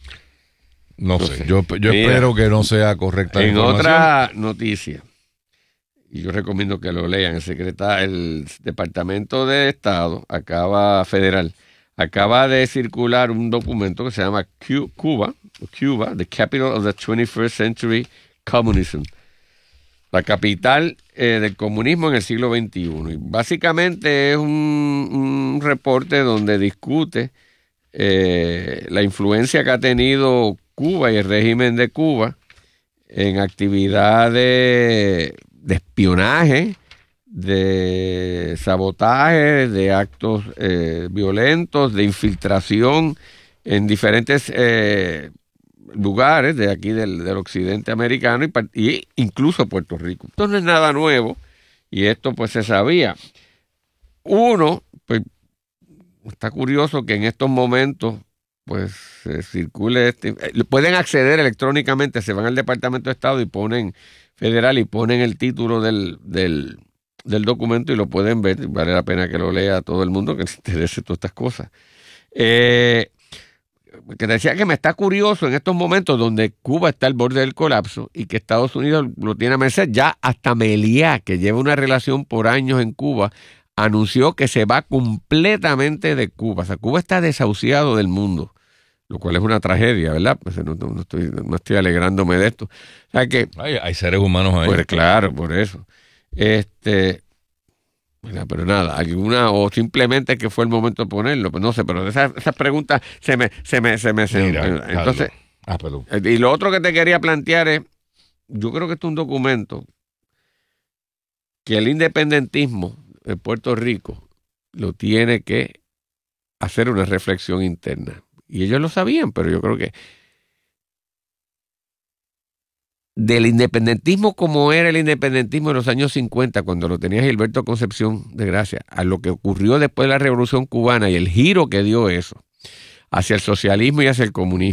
No, No sé, sé. yo, yo Mira, espero que no sea correcta la En información. otra noticia, y yo recomiendo que lo lean, el secretario, el Departamento de Estado acaba, federal, acaba de circular un documento que se llama Cu- Cuba, Cuba, the Capital of the twenty-first Century Communism. La capital eh, del comunismo en el siglo veintiuno. Y básicamente es un, un reporte donde discute eh, la influencia que ha tenido Cuba y el régimen de Cuba en actividades de espionaje, de sabotaje, de actos eh, violentos, de infiltración en diferentes eh, lugares de aquí del, del occidente americano y, par- y incluso Puerto Rico. Esto no es nada nuevo y esto pues se sabía. Uno, pues está curioso que en estos momentos pues se circule este, eh, pueden acceder electrónicamente, se van al Departamento de Estado y ponen federal y ponen el título del, del, del documento y lo pueden ver. Vale la pena que lo lea todo el mundo que le interese todas estas cosas. Eh, que te decía que me está curioso en estos momentos donde Cuba está al borde del colapso y que Estados Unidos lo tiene a merced. Ya hasta Meliá, que lleva una relación por años en Cuba, anunció que se va completamente de Cuba. O sea, Cuba está desahuciado del mundo, lo cual es una tragedia, ¿verdad? Pues no, no, no estoy, no estoy alegrándome de esto. O sea que, Hay, hay seres humanos ahí. pues claro, por eso. Este, mira, pero nada, alguna, o simplemente que fue el momento de ponerlo, pues no sé, pero esas, esas preguntas se me, se me, se me, se Mira, entonces, Carlos. Ah, perdón. y lo otro que te quería plantear es, yo creo que esto es un documento que el independentismo de Puerto Rico lo tiene que hacer una reflexión interna. Y ellos lo sabían, pero yo creo que del independentismo como era el independentismo en los años cincuenta, cuando lo tenía Gilberto Concepción de Gracia, a lo que ocurrió después de la Revolución Cubana y el giro que dio eso hacia el socialismo y hacia el comunismo,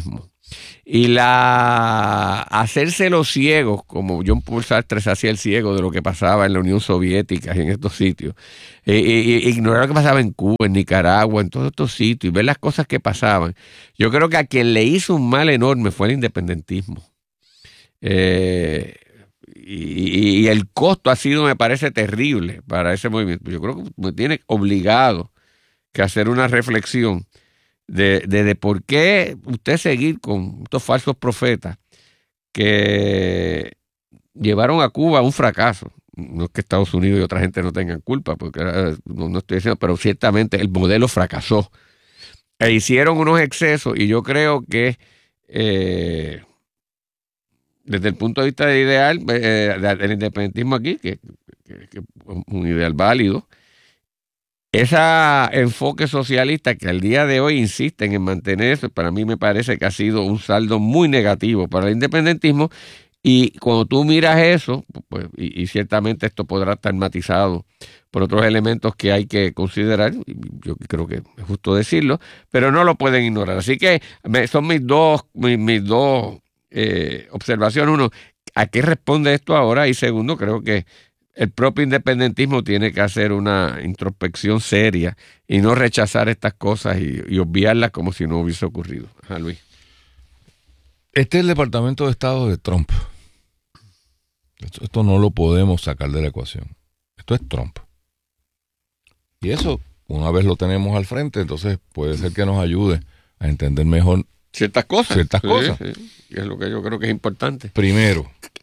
Y la hacerse los ciegos, como John Paul Sartre se hacía el ciego de lo que pasaba en la Unión Soviética y en estos sitios, e, e, ignorar lo que pasaba en Cuba, en Nicaragua, en todos estos sitios, y ver las cosas que pasaban. Yo creo que a quien le hizo un mal enorme fue el independentismo. Eh, y, y el costo ha sido, me parece, terrible para ese movimiento. Yo creo que tiene obligado que hacer una reflexión De, de, de por qué usted seguir con estos falsos profetas que llevaron a Cuba a un fracaso. No es que Estados Unidos y otra gente no tengan culpa, porque no, no estoy diciendo, pero ciertamente el modelo fracasó. E hicieron unos excesos y yo creo que eh, desde el punto de vista de ideal, eh, del independentismo aquí, que, que, que es un ideal válido, ese enfoque socialista que al día de hoy insisten en mantener eso, para mí me parece que ha sido un saldo muy negativo para el independentismo. Y cuando tú miras eso, pues, y, y ciertamente esto podrá estar matizado por otros elementos que hay que considerar, y yo creo que es justo decirlo, pero no lo pueden ignorar. Así que me, son mis dos, mis, mis dos eh, observaciones. Uno, ¿a qué responde esto ahora? Y segundo, creo que el propio independentismo tiene que hacer una introspección seria y no rechazar estas cosas y, y obviarlas como si no hubiese ocurrido. Ajá, Luis. Este es el Departamento de Estado de Trump. Esto, esto no lo podemos sacar de la ecuación. Esto es Trump. Y eso, una vez lo tenemos al frente, entonces puede ser que nos ayude a entender mejor ciertas cosas. Ciertas sí, cosas. Sí. Y es lo que yo creo que es importante. Primero,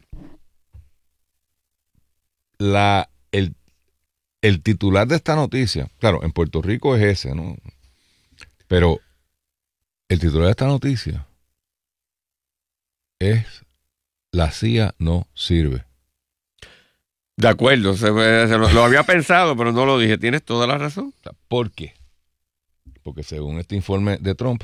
La, el, el titular de esta noticia, claro, en Puerto Rico es ese, ¿no? Pero el titular de esta noticia es: la C I A no sirve. De acuerdo, se, se lo, lo había pensado, pero no lo dije. Tienes toda la razón. ¿Por qué? Porque según este informe de Trump,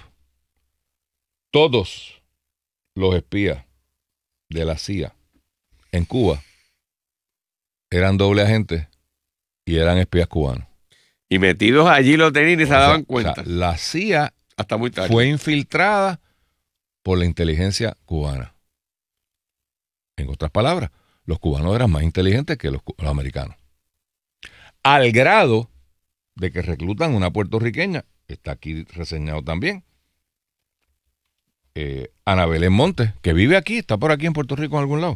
todos los espías de la C I A en Cuba eran doble agentes y eran espías cubanos. Y metidos allí lo tenían y se o sea, daban cuenta. O sea, la C I A hasta muy tarde fue infiltrada por la inteligencia cubana. En otras palabras, los cubanos eran más inteligentes que los, los americanos. Al grado de que reclutan una puertorriqueña, está aquí reseñado también, eh, Ana Belén Montes, que vive aquí, está por aquí en Puerto Rico en algún lado.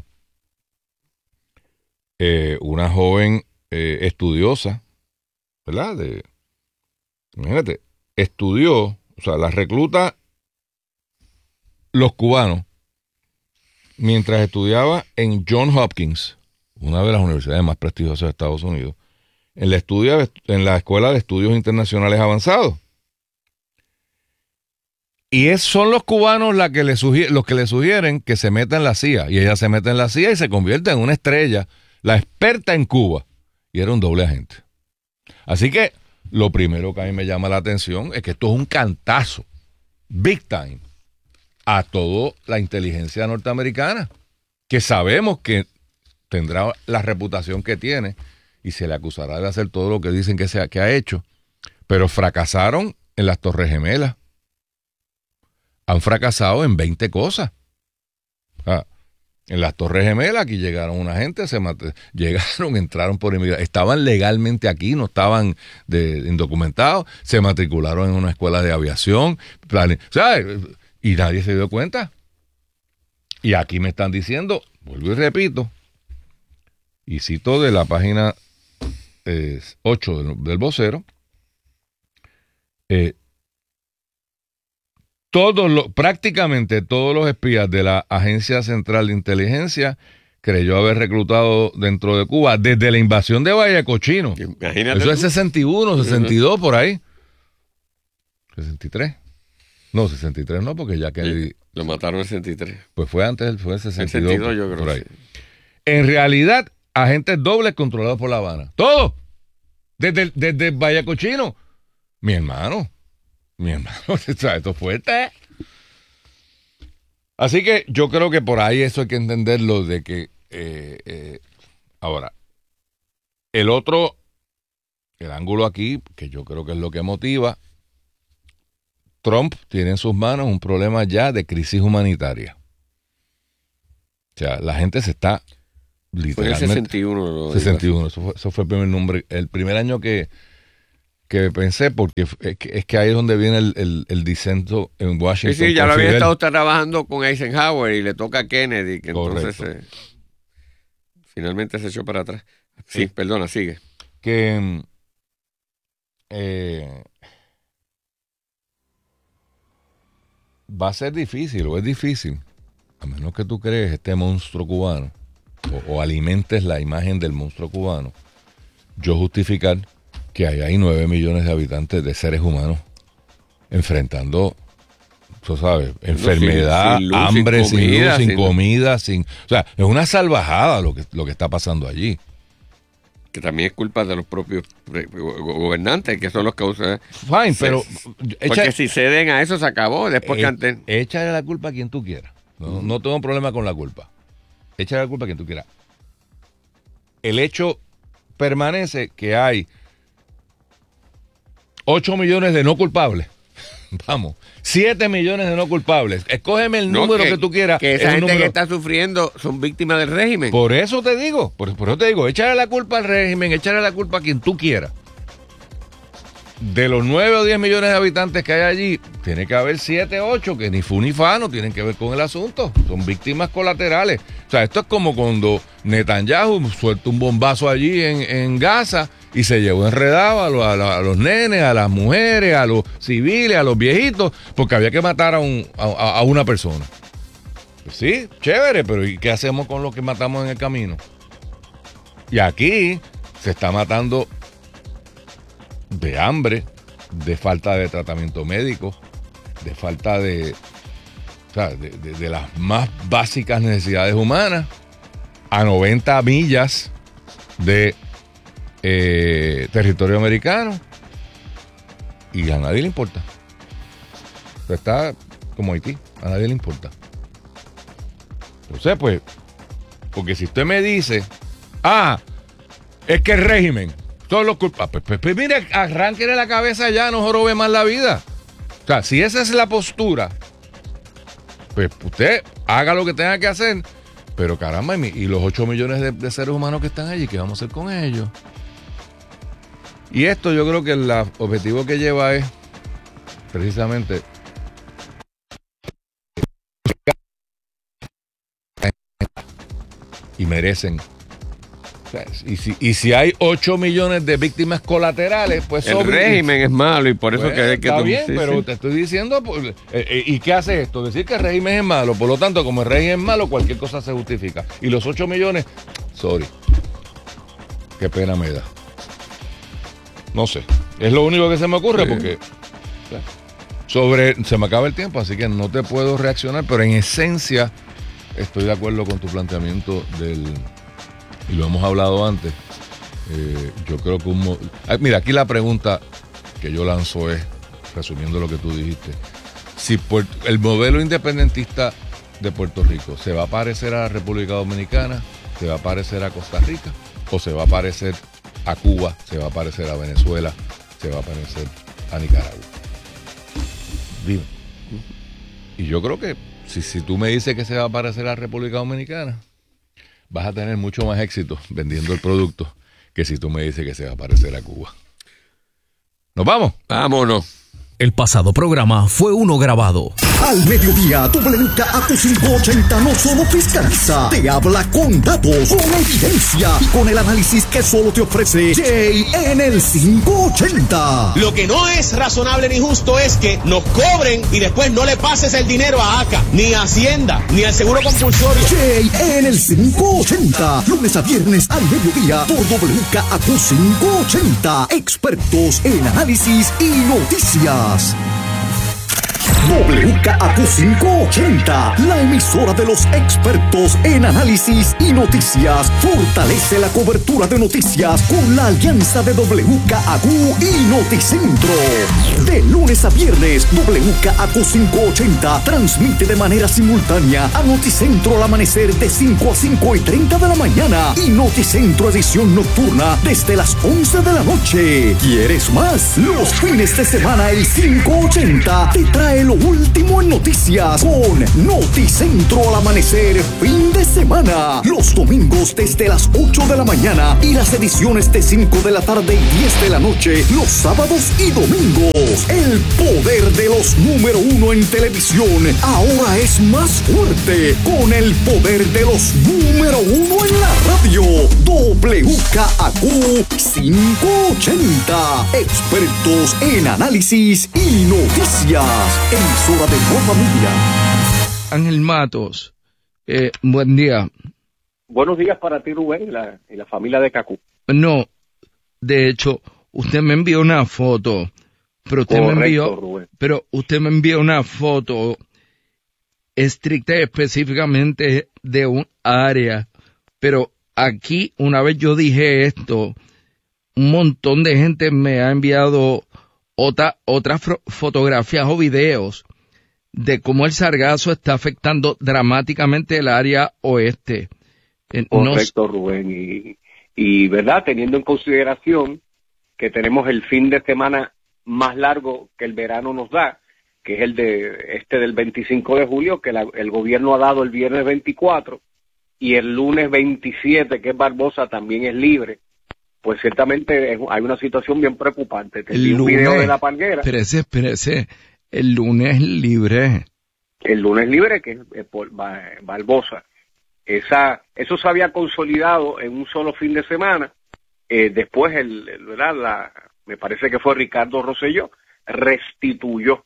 Eh, una joven eh, estudiosa, ¿verdad? De, imagínate, estudió, o sea, la recluta los cubanos mientras estudiaba en Johns Hopkins, una de las universidades más prestigiosas de Estados Unidos, en la, estudia, en la Escuela de Estudios Internacionales Avanzados. Y es, son los cubanos la que le sugieren, los que le sugieren que se meta en la C I A. Y ella se mete en la C I A y se convierte en una estrella, la experta en Cuba. Y era un doble agente. Así que lo primero que a mí me llama la atención es que esto es un cantazo, big time, a toda la inteligencia norteamericana, que sabemos que tendrá la reputación que tiene y se le acusará de hacer todo lo que dicen que, se ha, que ha hecho. Pero fracasaron en las Torres Gemelas. Han fracasado en veinte cosas. Ah, en las Torres Gemelas aquí llegaron una gente, se mat- llegaron, entraron por inmigración, estaban legalmente aquí, no estaban de, indocumentados, se matricularon en una escuela de aviación, plane- ¿sabes? Y nadie se dio cuenta. Y aquí me están diciendo, vuelvo y repito, y cito de la página eh, ocho del, del vocero, eh, Todos los, prácticamente todos los espías de la Agencia Central de Inteligencia creyó haber reclutado dentro de Cuba desde la invasión de Valle Cochino. Imagínate Eso tú. es sesenta y uno, sesenta y dos, por ahí. sesenta y tres. No, sesenta y tres no, porque ya que... Sí, lo mataron en sesenta y tres. Pues fue antes, fue en sesenta y dos. sesenta y dos yo creo. Por ahí. Sí. En realidad, agentes dobles controlados por La Habana. ¡Todo! Desde, desde Valle Cochino. Mi hermano. Mi hermano, esto es fuerte. Así que yo creo que por ahí eso hay que entenderlo de que eh, eh, ahora, el otro, el ángulo aquí, que yo creo que es lo que motiva, Trump tiene en sus manos un problema ya de crisis humanitaria. O sea, la gente se está literalmente... Fue en el sesenta y uno. Lo sesenta y uno, eso fue, eso fue el primer nombre, el primer año que, que pensé, porque es que, es que ahí es donde viene el, el, el disenso en Washington. Sí, sí, ya lo había Fidel. estado trabajando con Eisenhower y le toca a Kennedy, que Correcto. entonces eh, finalmente se echó para atrás. Sí, sí. Perdona, sigue. Que eh, va a ser difícil, o es difícil, a menos que tú crees este monstruo cubano, o, o alimentes la imagen del monstruo cubano, yo justificar que hay ahí nueve millones de habitantes de seres humanos enfrentando, tú sabes, enfermedad, sin, sin luz, hambre, sin, sin comida, luz, sin, sin comida, sin... O sea, es una salvajada lo que, lo que está pasando allí. Que también es culpa de los propios gobernantes, que son los causantes. Fine, se, pero... Porque echa, si ceden a eso, se acabó. Después eh, que antes... Échale la culpa a quien tú quieras. No, no tengo problema con la culpa. Échale la culpa a quien tú quieras. El hecho permanece que hay ocho millones de no culpables. Vamos, siete millones de no culpables. Escógeme el no, número que, que tú quieras. Que esa gente número... que está sufriendo son víctimas del régimen. Por eso te digo, por, por eso te digo, échale la culpa al régimen, échale la culpa a quien tú quieras. De los nueve o diez millones de habitantes que hay allí, tiene que haber siete, ocho que ni fu ni fa no tienen que ver con el asunto. Son víctimas colaterales. O sea, esto es como cuando Netanyahu suelta un bombazo allí en, en Gaza y se llevó enredado a, lo, a, lo, a los nenes, a las mujeres, a los civiles, a los viejitos, porque había que matar a, un, a, a una persona. Pues sí, chévere, pero ¿y qué hacemos con los que matamos en el camino? Y aquí se está matando de hambre, de falta de tratamiento médico, de falta de, o sea, de, de, de las más básicas necesidades humanas, a noventa millas de eh, territorio americano, y a nadie le importa. Está como Haití, a nadie le importa. Entonces, pues, porque si usted me dice, ah, es que el régimen todos los culpables. Pues, pues, pues mire, arránquele la cabeza ya, no jorobe más la vida. O sea, si esa es la postura, pues usted haga lo que tenga que hacer. Pero caramba, y los ocho millones de, de seres humanos que están allí, ¿qué vamos a hacer con ellos? Y esto yo creo que el objetivo que lleva es precisamente y merecen. Y si, y si hay ocho millones de víctimas colaterales, pues... El sobre... régimen es malo y por eso bueno, que hay que... Está bien, sí, pero sí. te estoy diciendo... Pues, eh, eh, ¿y qué hace esto? Decir que el régimen es malo. Por lo tanto, como el régimen es malo, cualquier cosa se justifica. Y los ocho millones... Sorry. Qué pena me da. No sé. Es lo único que se me ocurre sí. porque... Sobre... Se me acaba el tiempo, así que no te puedo reaccionar, pero en esencia estoy de acuerdo con tu planteamiento del... Y lo hemos hablado antes. Eh, yo creo que un... Mira, aquí la pregunta que yo lanzo es, resumiendo lo que tú dijiste, si Puerto, el modelo independentista de Puerto Rico se va a parecer a la República Dominicana, se va a parecer a Costa Rica, o se va a parecer a Cuba, se va a parecer a Venezuela, se va a parecer a Nicaragua. Dime. Y yo creo que si, si tú me dices que se va a parecer a la República Dominicana, vas a tener mucho más éxito vendiendo el producto que si tú me dices que se va a parecer a Cuba. ¿Nos vamos? Vámonos. El pasado programa fue uno grabado. Al mediodía, W K A Q cinco ochenta no solo fiscaliza, te habla con datos, con evidencia y con el análisis que solo te ofrece Jay en el cinco ochenta. Lo que no es razonable ni justo es que nos cobren y después no le pases el dinero a ACA, ni a Hacienda, ni al Seguro Compulsorio. Jay en el cinco ochenta, lunes a viernes al mediodía por W K A Q cinco ochenta. Expertos en análisis y noticias. W K A Q quinientos ochenta, la emisora de los expertos en análisis y noticias, fortalece la cobertura de noticias con la alianza de W K A Q y Noticentro. De lunes a viernes, W K A Q quinientos ochenta transmite de manera simultánea a Noticentro al amanecer de cinco a cinco y treinta de la mañana y Noticentro edición nocturna desde las once de la noche. ¿Quieres más? Los fines de semana el quinientos ochenta te trae lo último en noticias con Noticentro al amanecer fin de semana. Los domingos desde las ocho de la mañana y las ediciones de cinco de la tarde y diez de la noche los sábados y domingos. El poder de los número uno en televisión ahora es más fuerte con el poder de los número uno en la radio. W K A Q quinientos ochenta, expertos en análisis y noticias. Emisora de tu familia. Ángel Matos, eh, buen día. Buenos días para ti, Rubén, y la, y la familia de Cacú. No, de hecho, usted me envió una foto, pero usted Correcto, me envió, Rubén. pero usted me envió una foto estricta y específicamente de un área, pero aquí, una vez yo dije esto, un montón de gente me ha enviado otra, otras fro- fotografías o videos de cómo el sargazo está afectando dramáticamente el área oeste. Eh, no Correcto, Rubén. Y, y, ¿verdad? Teniendo en consideración que tenemos el fin de semana más largo que el verano nos da, que es el de este del veinticinco de julio, que la, el gobierno ha dado el viernes veinticuatro, y el lunes veintisiete, que es Barbosa, también es libre, pues ciertamente es, hay una situación bien preocupante. Te envié un video de la Palguera. Espérese, espérese, el lunes libre. El lunes libre, que es, es por Ba- Barbosa. Esa, eso se había consolidado en un solo fin de semana. Eh, después, el, el- ¿verdad? La, me parece que fue Ricardo Rosselló, restituyó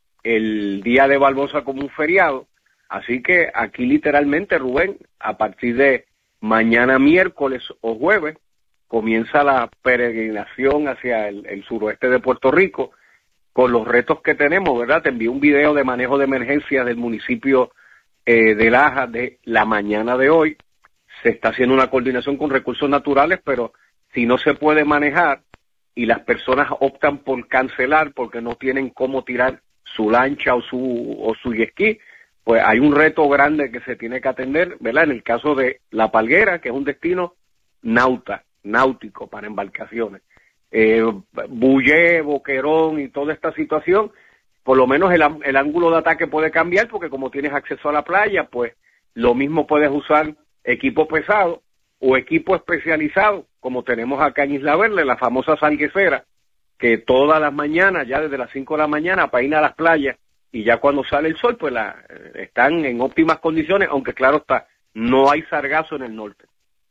el día de Barbosa como un feriado. Así que aquí literalmente, Rubén, a partir de mañana miércoles o jueves, comienza la peregrinación hacia el, el suroeste de Puerto Rico, con los retos que tenemos, ¿verdad? Te envié un video de manejo de emergencia del municipio eh, de Laja de la mañana de hoy. Se está haciendo una coordinación con recursos naturales, pero si no se puede manejar y las personas optan por cancelar porque no tienen cómo tirar su lancha o su o su jet ski, pues hay un reto grande que se tiene que atender, ¿verdad? En el caso de La Palguera, que es un destino nauta, náutico para embarcaciones. Eh, Bullé, Boquerón y toda esta situación, por lo menos el, el ángulo de ataque puede cambiar, porque como tienes acceso a la playa, pues lo mismo puedes usar equipo pesado o equipo especializado, como tenemos acá en Isla Verde, la famosa salguecera, que todas las mañanas, ya desde las cinco de la mañana, peina las playas, y ya cuando sale el sol, pues la, están en óptimas condiciones, aunque claro está, no hay sargazo en el norte.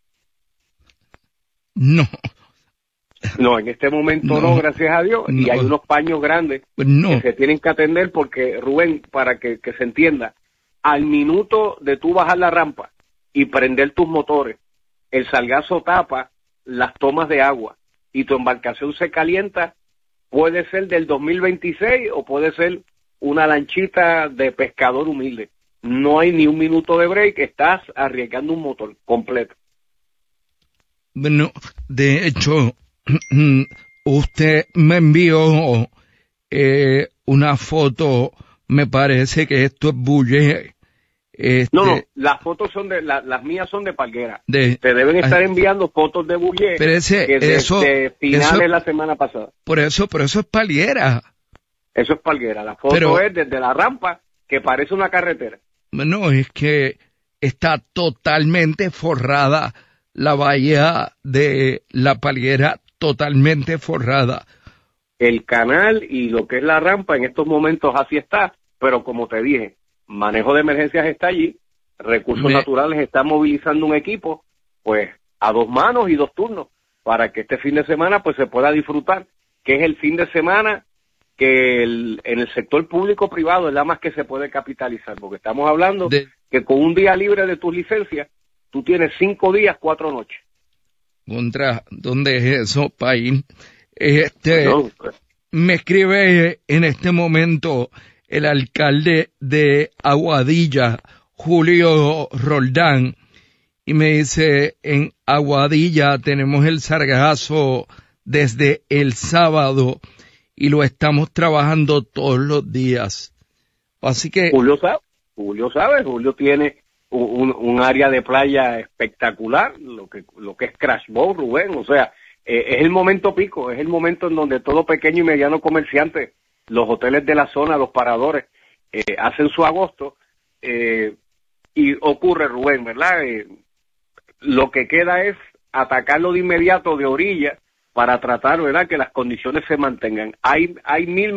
No. No, en este momento no, No, gracias a Dios, y no. hay unos paños grandes No. que se tienen que atender porque, Rubén, para que, que se entienda, al minuto de tú bajar la rampa y prender tus motores, el sargazo tapa las tomas de agua y tu embarcación se calienta, puede ser del dos mil veintiséis o puede ser una lanchita de pescador humilde. No hay ni un minuto de break, estás arriesgando un motor completo. Bueno, de hecho, usted me envió eh, una foto, me parece que esto es Bullé. Este, No, no, las fotos son de, la, las mías son de Palguera. de- Te deben estar ay, enviando fotos de Bullé, Pero ese- que desde eso- finales eso- la semana pasada. Por eso, por eso es Palguera. Eso es Palguera. La foto Pero- es desde la rampa, que parece una carretera. No, es que está totalmente forrada la bahía de La Palguera, totalmente forrada. El canal y lo que es la rampa en estos momentos así está, pero como te dije, manejo de emergencias está allí, recursos Me- naturales está movilizando un equipo, pues a dos manos y dos turnos, para que este fin de semana pues se pueda disfrutar, que es el fin de semana que el, en el sector público-privado es la más que se puede capitalizar, porque estamos hablando De- que con un día libre de tus licencias, tú tienes cinco días, cuatro noches. Contra, ¿dónde es eso, país? Este, ¿no? Pues, me escribe en este momento el alcalde de Aguadilla, Julio Roldán, y me dice, en Aguadilla tenemos el sargazo desde el sábado y lo estamos trabajando todos los días. Así que... Julio sabe, Julio sabe, Julio tiene un, un área de playa espectacular, lo que lo que es Crash Boat, Rubén, o sea, eh, es el momento pico, es el momento en donde todo pequeño y mediano comerciante, los hoteles de la zona, los paradores, eh, hacen su agosto, eh, y ocurre, Rubén, ¿verdad? Eh, lo que queda es atacarlo de inmediato de orilla para tratar, ¿verdad?, que las condiciones se mantengan. Hay, hay mil